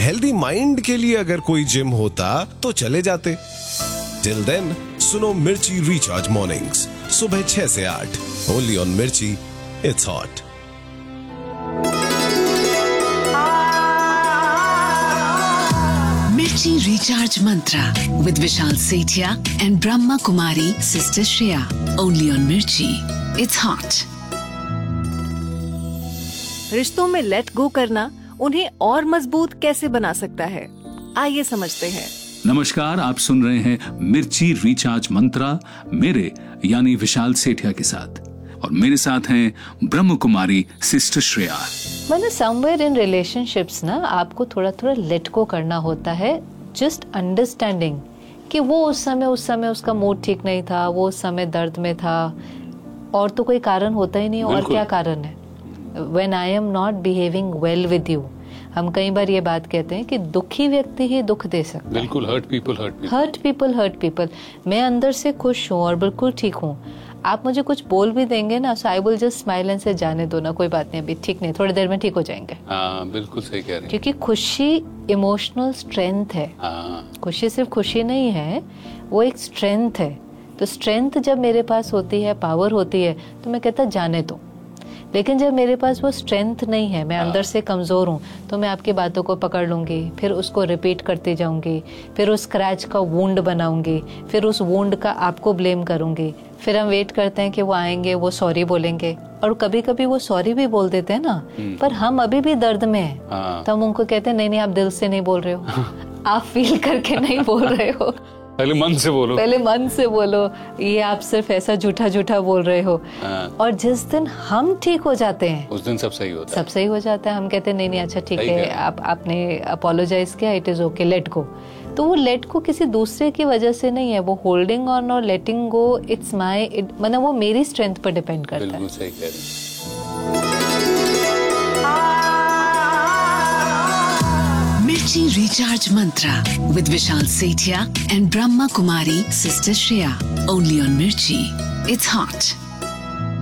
Healthy mind के लिए अगर कोई जिम होता तो चले जाते। टिल देन सुनो मिर्ची रिचार्ज मॉर्निंग्स सुबह 6 से 8 ओनली ऑन मिर्ची, इट्स हॉट। मिर्ची recharge Mantra with Vishal Sethia and Brahma Kumari sister Shreya, only on मिर्ची, it's hot। रिश्तों में लेट गो करना उन्हें और मजबूत कैसे बना सकता है, आइए समझते हैं। नमस्कार, आप सुन रहे हैं मिर्ची रिचार्ज मंत्रा मेरे यानी विशाल सेठिया के साथ, और मेरे साथ हैं ब्रह्म कुमारी सिस्टर श्रेया। मैंने समवेयर इन रिलेशनशिप्स ना आपको थोड़ा थोड़ा लेट को करना होता है, जस्ट अंडरस्टैंडिंग कि वो उस समय उसका मूड ठीक नहीं था, वो उस समय दर्द में था, और तो कोई कारण होता ही नहीं। और क्या कारण है? When I am not behaving well with you, हम कई बार ये बात कहते हैं कि दुखी व्यक्ति ही दुख दे सकता है। बिल्कुल, हर्ट पीपल। मैं अंदर से खुश हूँ और बिल्कुल ठीक हूँ, आप मुझे कुछ बोल भी देंगे ना, सो I will just smile and से जाने दो ना, कोई बात नहीं, अभी ठीक नहीं, थोड़ी देर में ठीक हो जाएंगे। बिल्कुल सही कह रहे हैं। क्योंकि खुशी इमोशनल स्ट्रेंथ है। खुशी सिर्फ खुशी नहीं है, वो एक स्ट्रेंथ है। तो स्ट्रेंथ जब मेरे पास होती है, पावर होती है, तो मैं कहता जाने दो। लेकिन जब मेरे पास वो स्ट्रेंथ नहीं है, मैं अंदर से कमज़ोर हूँ, तो मैं आपकी बातों को पकड़ लूँगी, फिर उसको रिपीट करती जाऊँगी, फिर उस स्क्रैच का वुंड बनाऊँगी, फिर उस वुंड का आपको ब्लेम करूँगी। फिर हम वेट करते हैं कि वो आएंगे, वो सॉरी बोलेंगे, और कभी कभी वो सॉरी भी बोल देते हैं ना, पर हम अभी भी दर्द में हैं, तो हम उनको कहते हैं नहीं आप दिल से नहीं बोल रहे हो, आप फील करके नहीं बोल रहे हो, पहले मन से बोलो, ये आप सिर्फ ऐसा झूठा बोल रहे हो। और जिस दिन हम ठीक हो जाते हैं उस दिन सब सही हो जाता है। हम कहते हैं नहीं अच्छा ठीक है, आपने अपोलोजाइज किया, it is okay, let go. तो वो लेट को किसी दूसरे की वजह से नहीं है, वो होल्डिंग ऑन और लेटिंग गो, इट्स माई, मतलब वो मेरी स्ट्रेंथ पर डिपेंड करता है। बिल्कुल सही कह रहे हैं। मिर्ची recharge Mantra with Vishal Sethia and Brahma Kumari sister Shreya, only on मिर्ची, it's hot।